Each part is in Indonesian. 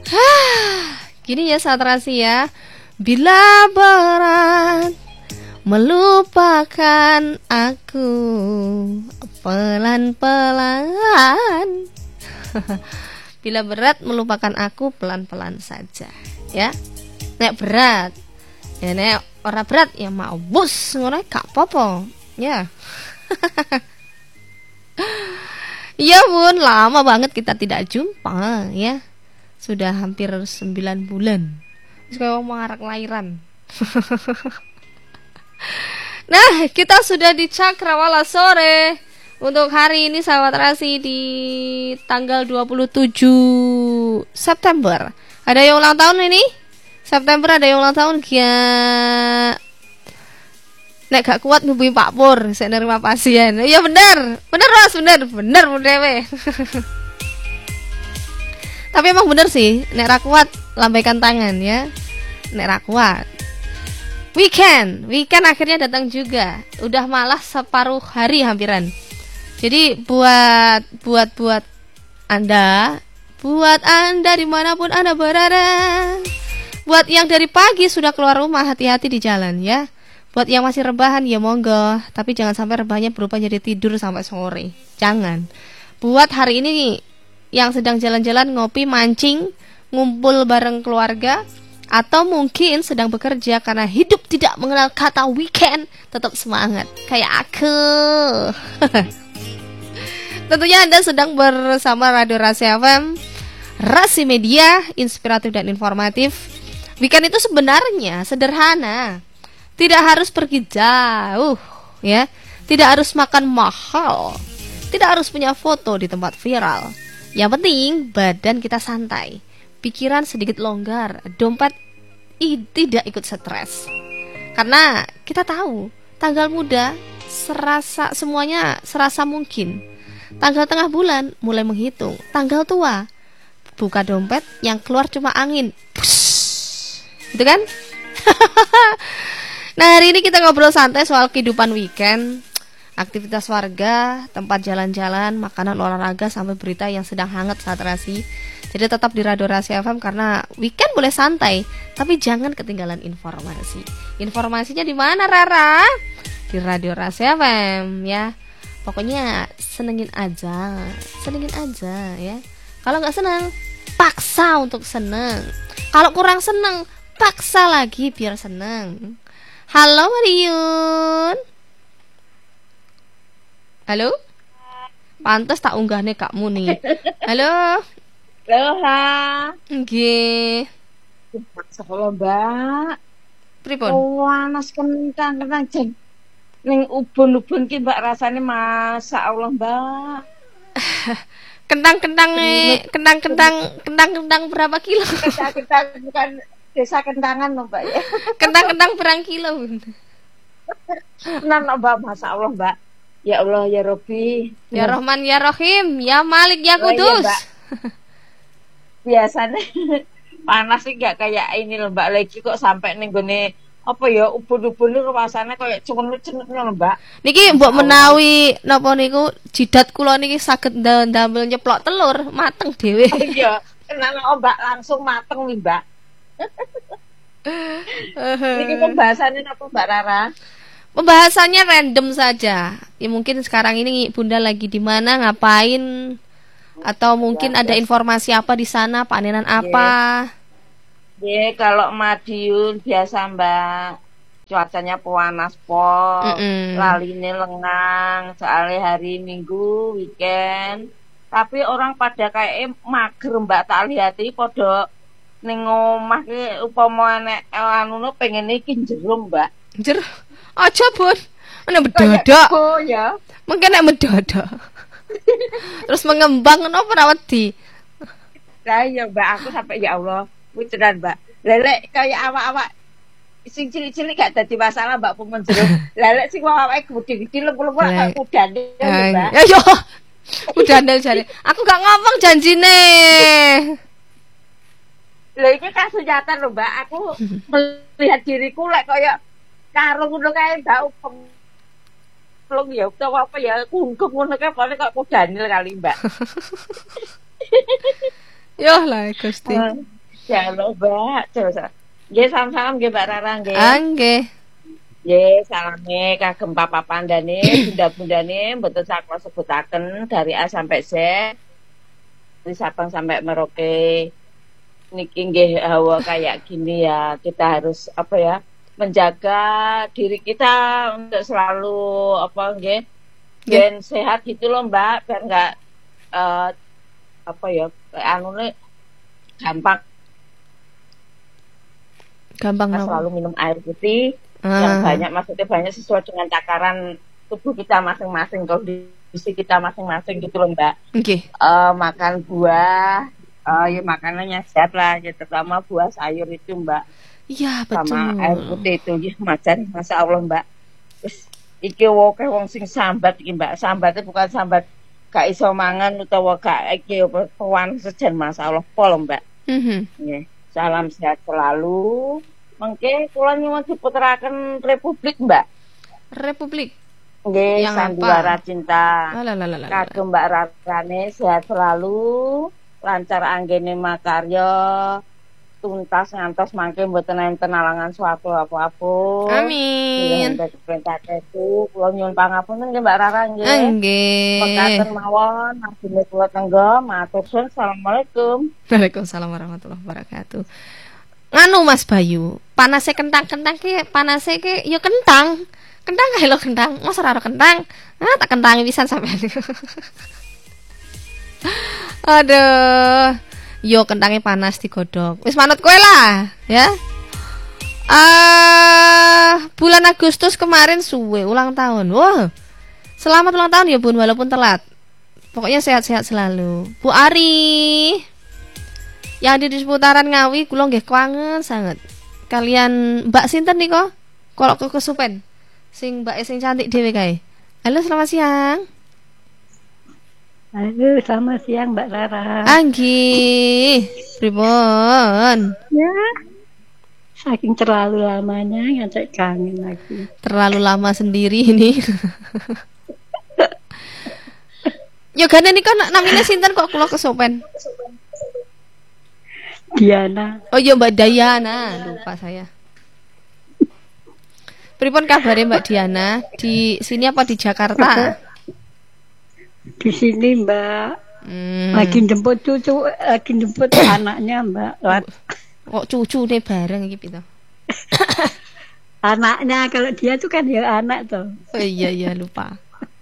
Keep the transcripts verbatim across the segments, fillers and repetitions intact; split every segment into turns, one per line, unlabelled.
Gini ya satrasi ya. Bila berat melupakan aku pelan-pelan. Bila berat melupakan aku pelan-pelan saja ya. Nek berat ya, nek ora berat ya mau bus ngono gak apa-apa ya. Ya bun, lama banget kita tidak jumpa ya. Sudah hampir sembilan bulan. Terus kayak mau ngarak lahiran. Nah, kita sudah di Cakrawala sore. Untuk hari ini sahabat Rasi di tanggal dua puluh tujuh September. Ada yang ulang tahun ini? September ada yang ulang tahun ya. Nek gak kuat ngubungi Pak Pur, saya nerima pasien. Iya bener, bener Mas, bener, bener dewe. Tapi emang bener sih, nek ra kuat lambaikan tangan ya. Nek ra kuat. Weekend, weekend akhirnya datang juga. Udah malah separuh hari hampiran. Jadi buat buat buat Anda, buat Anda dimanapun Anda berada, buat yang dari pagi sudah keluar rumah, hati-hati di jalan ya. Buat yang masih rebahan ya monggo, tapi jangan sampai rebahnya berubah jadi tidur sampai sore. Jangan. Buat hari ini yang sedang jalan-jalan, ngopi, mancing, ngumpul bareng keluarga, atau mungkin sedang bekerja karena hidup tidak mengenal kata weekend, tetap semangat kayak aku. Tentunya Anda sedang bersama Radio Rasi F M, Rasi Media, inspiratif dan informatif. Weekend itu sebenarnya sederhana. Tidak harus pergi jauh, ya. Tidak harus makan mahal. Tidak harus punya foto di tempat viral. Yang penting badan kita santai, pikiran sedikit longgar, dompet i, tidak ikut stres. Karena kita tahu, tanggal muda serasa semuanya serasa mungkin. Tanggal tengah bulan mulai menghitung. Tanggal tua buka dompet yang keluar cuma angin. Push. Gitu kan? Nah hari ini kita ngobrol santai soal kehidupan weekend, aktivitas warga, tempat jalan-jalan, makanan, olahraga, sampai berita yang sedang hangat saat Rasi. Jadi tetap di Radio Rasi F M karena weekend boleh santai, tapi jangan ketinggalan informasi. Informasinya di mana Rara? Di Radio Rasi F M ya. Pokoknya senengin aja, senengin aja ya. Kalau nggak seneng, paksa untuk seneng. Kalau kurang seneng, paksa lagi biar seneng. Halo Mariun. Halo? Pantes tak unggahnya kakmu nih. Halo.
Halo ha.
Nggih.
Sekolah Mbak.
Pripun?
Panas kentang-kentang jen. Ning ubun-ubun ki Mbak rasane masyaallah Mbak.
Kentang-kentang kentang-kentang kentang-kentang berapa kilo?
Kentang-kentang bukan desa kentangan loh Mbak ya.
Kentang-kentang berang kilo.
Nan Mbak masyaallah Mbak. Ya Allah ya Robbi.
Ya Rahman ya Rahim, ya Malik ya Kudus.
Oh, iya, biasanya panas sih gak kayak ini loh Mbak, lagi kok sampai ning gone apa ya ubun-ubun niku rasane koyo cenut-cenut lho Mbak.
Niki mbok menawi napa niku jidat kula niki saged ndamel nyeplok telur mateng dhewe.
Oh, iya, kenal Mbak langsung mateng nih Mbak. Niki pembahasannya apa Mbak Rara?
Pembahasannya random saja. Ya mungkin sekarang ini Bunda lagi di mana, ngapain, atau mungkin ada informasi apa di sana, panenan apa.
Ya, kalau Madiun biasa Mbak, cuacanya panas po,
Mm-mm.
laline lengang, soalnya hari Minggu weekend. Tapi orang pada kayak mager Mbak, tak lihati podo ning omah ki upama nek anu pengen iki jero Mbak.
Jero aja Bun. Ana mendadak.
Oh ya.
Mungkin nek mendadak. Terus mengembang ngono ora wedi.
Lah ya Mbak, aku sampai ya Allah, kuwi tenan Mbak. Lelek kayak awak-awak sing cilik-cilik gak dadi masalah Mbak pun jero. Lelek sing awake gede-gede lempul-lempul kaya kudane Mbak.
Ya yo. Kudane jare. Aku gak ngomong janjine.
Lha iki kan senjata lho Mbak, aku melihat diriku lek kaya karo ngono kae Mbak. Plung ya utawa apa ya kungkung ngono kae kok kudane kali Mbak.
Yo lah Gusti.
Jaluk Mbak, terus. Nggih salam-salam nggih Mbak Rara nggih.
Ah, nggih.
Nggih, salame kagem papa pandane, bunda-bundane mboten sakula sebutaken dari A sampai Z. Dari Sabang sampai Merauke. Niki nggih hawa kayak gini ya, kita harus apa ya? Menjaga diri kita untuk selalu apa nggih? Ben sehat gitu loh Mbak, biar enggak uh, apa ya? Anune gampang
Gampang
kita
no.
selalu minum air putih
Ah.
yang banyak, maksudnya banyak sesuai dengan takaran tubuh kita masing-masing, kondisi kita masing-masing gitu loh Mbak.
Nggih.
Uh, makan buah, uh, ya makanannya sehat lah, ya terutama buah sayur itu Mbak.
Iya, betul.
Sama air putih itu ya macan, masya Allah Mbak. Terus iki woke wong sing sambat iki Mbak, sambatnya bukan sambat gak iso mangan utawa gak iki pewan sejen, masya Allah pol Mbak.
Mhm.
Nggih. Salam sehat selalu. Mengke kula nyuwun diputeraken Republik, Mbak.
Republik.
Nggih,
Yang
sandiwara
apa?
cinta.
Alalala.
Kagem Mbak Rarane sehat selalu, lancar anggene makarya, tuntas ngantos mangke mboten enten alangan suatu apa-apa.
Amin.
Perintah itu kula nyuwun pangapunten nggih Mbak Rara nggih.
Nggih.
Mekaten mawon, abdine kula tenggo, matur suwun. Assalamualaikum.
Waalaikumsalam warahmatullahi wabarakatuh. Nganu Mas Bayu, panase kentang-kentang ki, panase ki ya kentang. Kentang kae lho kentang. Mosok ora kentang. Ah, tak kentangi pisan sampean. Aduh. Yo kentangnya panas digodhog. Wis manut kowe lah, ya. Ah, bulan Agustus kemarin suwe ulang tahun. Wah. Selamat ulang tahun ya Bun, walaupun telat. Pokoknya sehat-sehat selalu. Bu Ari. Yang ada di seputaran Ngawi kula nggih kangen sangat. Kalian Mbak sinten nika? Kalau ke kesupen. Sing Mbak sing cantik dhewe kae. Halo, selamat siang.
Halo, selamat siang Mbak Rara.
Anggi, pripun?
Ya, saking terlalu lamanya ngajak kangen lagi.
Terlalu lama sendiri ini. Yogane nika namine sinten kok kula kesopen?
Diana.
Oh iya Mbak Dayana, lupa saya. Pripun kabare Mbak Diana? Di sini apa di Jakarta?
Di sini Mbak.
Hmm.
Lagi jemput cucu, lagi jemput anaknya Mbak. Lat.
Kok cucu deh bareng iki pito?
Anaknya, kalau dia tuh kan ya anak tuh.
Oh iya iya lupa.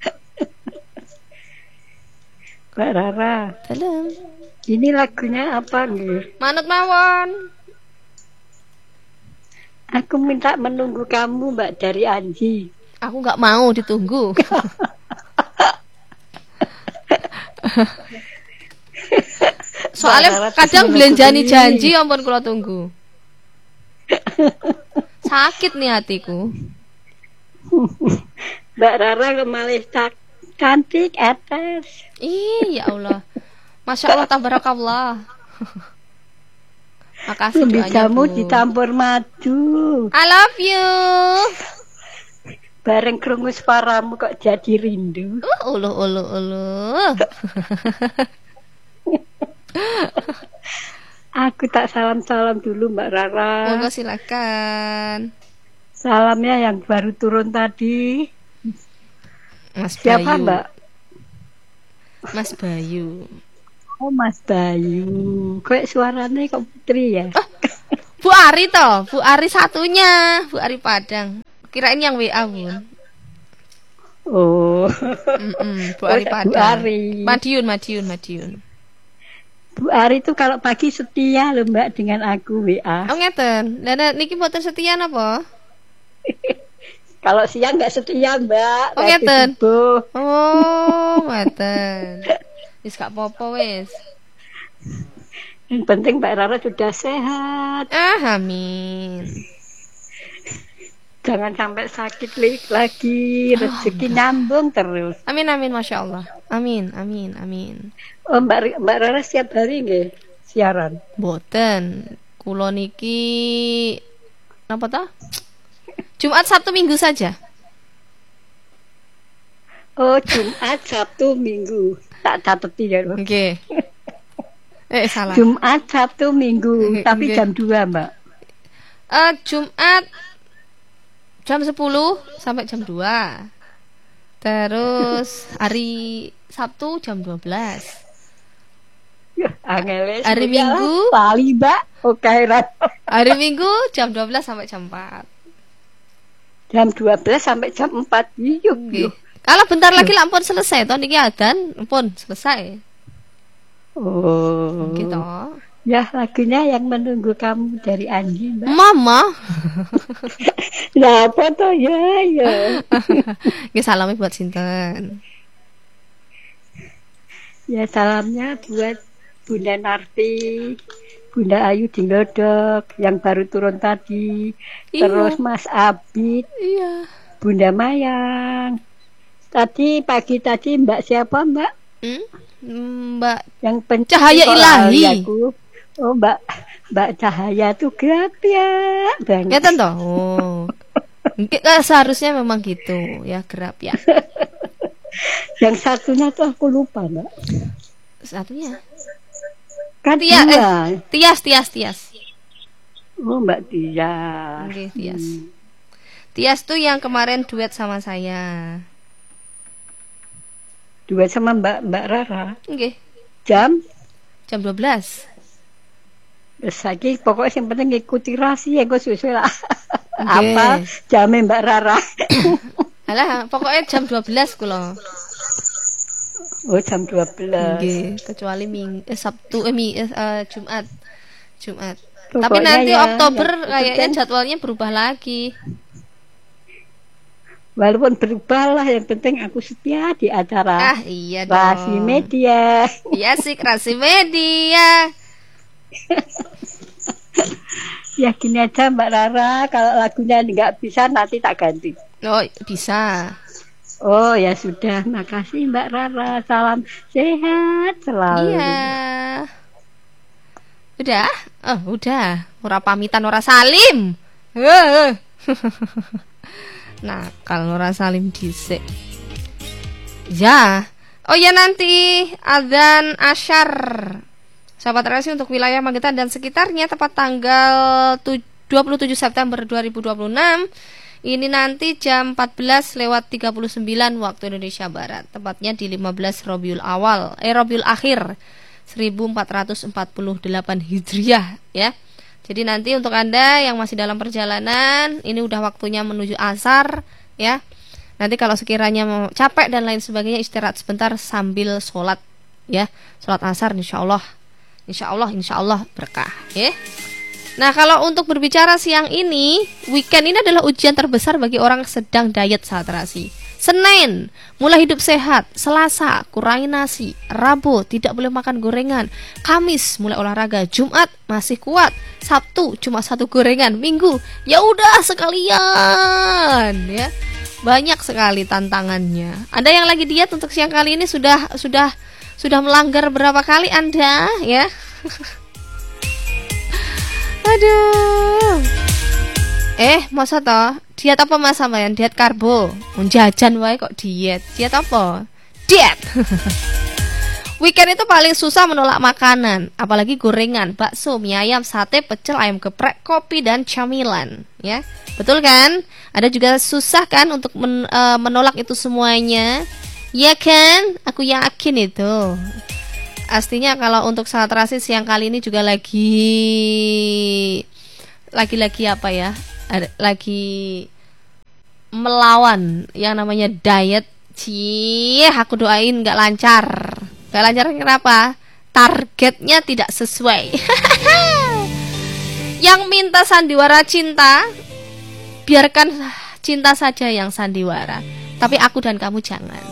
Mbak Rara.
Dalam.
Ini lagunya apa nih?
Manut mawon.
Aku minta menunggu kamu Mbak dari Anji.
Aku nggak mau ditunggu. Soalnya kadang belanjani janji ampun kula tunggu. Sakit nih hatiku.
Mbak Rara kemalih cantik atas.
Ih ya Allah. Masya Allah tabarakallah. Makasih doanya
kamu
Bu.
ditampur madu.
I love you.
Bareng krungu suaramu kok jadi rindu.
Uh, uluh uluh uluh.
Aku tak salam-salam dulu Mbak Rara.
Monggo silakan.
Salamnya yang baru turun tadi.
Mas
Siapa
Bayu.
Mbak?
Mas Bayu.
Oh Mas Bayu. Kok suaranya kok putri ya?
Oh, Bu Ari toh, Bu Ari satunya, Bu Ari Padang. Kirain yang W A Bun.
Oh.
Mm-mm, Bu Ari
Oh,
Padang.
Bu Ari.
Madiun, Madiun, Madiun.
Bu Ari itu kalau pagi setia loh Mbak dengan aku W A.
Oh ngeten. Lah niki mboten setia napa?
Kalau siang nggak setia Mbak.
Oh
Lagi
ngeten.
subuh.
Oh, ngeten. Wis gak apa-apa wis.
Yang penting Mbak Rara sudah sehat.
Ah, amin.
Jangan sampai sakit lagi, rezeki nyambung terus.
Amin amin Masya Allah. Amin amin amin.
Oh Mbak Mbak Rara setiap hari nggih siaran.
Boten. Kulo niki apa ta? Jumat Sabtu Minggu saja.
Oh Jumat Sabtu Minggu. Tak cateti ya.
Oke. Eh salah.
Jumat, Sabtu, Minggu, tapi
Nggih.
jam dua, Mbak.
Eh, Jumat jam sepuluh sampai jam dua. Terus hari Sabtu jam dua belas.
Ya, angel.
Hari Minggu?
Lali, Mbak. Oke, Rat.
Hari Minggu jam dua belas sampai jam empat.
Jam dua belas sampai jam empat. Yuk,
Nggih.
yuk.
Kalau bentar lagi lah pun selesai toh niki adzan pun selesai.
Oh.
Gitu.
Ya, lagunya yang menunggu kamu dari Andi, Mbak.
Mama.
Lah, apa tuh? Ya, ya.
Nggih salamnya buat sinten?
Ya, salamnya buat Bunda Narti, Bunda Ayu di Glodok yang baru turun tadi,
Iya.
terus Mas Abid,
Iya.
Bunda Mayang. Tadi pagi tadi Mbak siapa, Mbak?
Hmm? Mbak
Yang penci
Cahaya
kok
Ilahi.
lali aku. Oh, Mbak Mbak Cahaya tuh ya banget.
ya tentu. Oh. Nggih, eh, seharusnya memang gitu ya gerap ya.
Yang satunya tuh aku lupa, Mbak.
Satunya.
Kan
Tia,
dua.
eh, Tias, Tias, Tias.
Oh, Mbak Tia.
Nggih, Tias.
Hmm.
Tias tuh yang kemarin duet sama saya.
Dua sama Mbak Mbak Rara.
Nggih,
Jam
jam dua belas.
Terus lagi pokoknya yang penting ngikuti rahasia gue susul lah.
Nggih.
Apa jamnya Mbak Rara.
Alah, pokoknya jam dua belas kula.
Oh, jam dua belas.
Nggih, kecuali ming eh, Sabtu eh, mi, eh, eh, Jumat. Jumat. Tapi
Pokoknya
nanti
ya,
Oktober
yang
kayaknya
penting-
jadwalnya berubah lagi.
Walaupun berubah lah, yang penting aku setia di acara
Ah, iya dong.
Rasi Media.
Iya sih, Rasi Media.
Ya gini aja Mbak Rara, kalau lagunya nggak bisa nanti tak ganti.
Oh, bisa.
Oh ya sudah, makasih Mbak Rara, salam sehat selalu.
Iya. Udah? Oh, udah. Ora pamitan, ora salim. Heh. Nah, kalau ora salim dhisik. Ya. Oh ya, nanti adzan asyar. Sahabat Rasi untuk wilayah Magetan dan sekitarnya tepat tanggal dua puluh tujuh September dua ribu dua puluh enam. Ini nanti jam empat belas lewat tiga puluh sembilan waktu Indonesia Barat. Tepatnya di lima belas Rabiul Awal, eh Rabiul Akhir seribu empat ratus empat puluh delapan Hijriah ya. Jadi nanti untuk Anda yang masih dalam perjalanan, ini udah waktunya menuju asar ya. Nanti kalau sekiranya mau capek dan lain sebagainya, istirahat sebentar sambil sholat ya. Sholat asar insya Allah. Insya Allah, insya Allah berkah ya. Nah, kalau untuk berbicara siang ini, weekend ini adalah ujian terbesar bagi orang sedang diet saat Rasi. Senin, mulai hidup sehat. Selasa, kurangi nasi. Rabu, tidak boleh makan gorengan. Kamis, mulai olahraga. Jumat, masih kuat. Sabtu, cuma satu gorengan. Minggu, ya udah sekalian ya. Banyak sekali tantangannya. Anda yang lagi diet untuk siang kali ini sudah sudah sudah melanggar berapa kali Anda ya? Aduh. Eh, masa toh? Diet apa Mas sampean? Diet karbo. Menjajan wae kok diet. Diet apa? Diet. Weekend itu paling susah menolak makanan, apalagi gorengan, bakso, mie ayam, sate, pecel, ayam geprek, kopi dan camilan, ya. Betul kan? Ada juga susah kan untuk men, uh, menolak itu semuanya? Ya kan? Aku yakin itu. Pastinya kalau untuk saat Rasi siang kali ini juga lagi lagi-lagi apa ya? Ada, lagi melawan yang namanya diet. Cie, aku doain nggak lancar. Nggak lancar kenapa? Targetnya tidak sesuai. Yang minta sandiwara cinta, biarkan cinta saja yang sandiwara. Tapi aku dan kamu jangan.